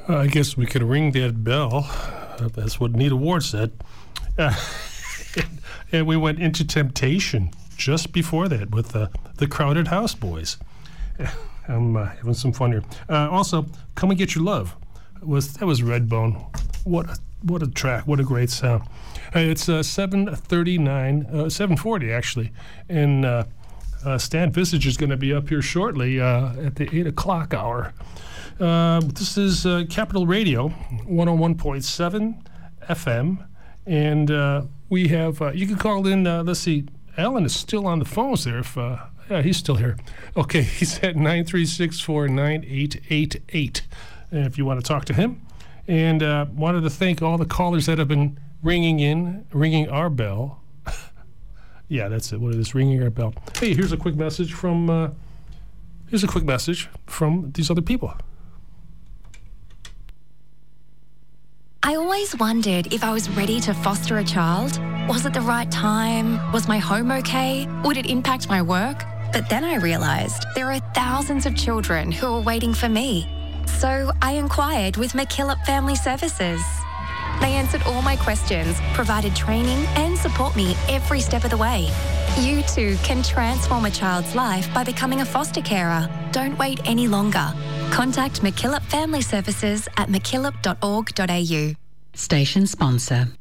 I guess we could ring that bell. That's what Nita Ward said. And we went into Temptation just before that with the Crowded House Boys. I'm having some fun here. Also, Come and Get Your Love. That was Redbone. What a track. What a great sound. It's 7:40 actually. And Stan Visage is going to be up here shortly at the 8 o'clock hour. This is Capital Radio, 101.7 FM. And we have, you can call in, let's see, Alan is still on the phones there. Yeah, he's still here. Okay, he's at 936-4988 if you want to talk to him. And wanted to thank all the callers that have been ringing our bell. Yeah, that's it. What is this? Ringing our bell. Hey, here's a quick message from these other people. I always wondered if I was ready to foster a child. Was it the right time? Was my home okay? Would it impact my work? But then I realised there are thousands of children who are waiting for me. So I inquired with McKillop Family Services. They answered all my questions, provided training and support me every step of the way. You too can transform a child's life by becoming a foster carer. Don't wait any longer. Contact McKillop Family Services at mckillop.org.au. Station sponsor.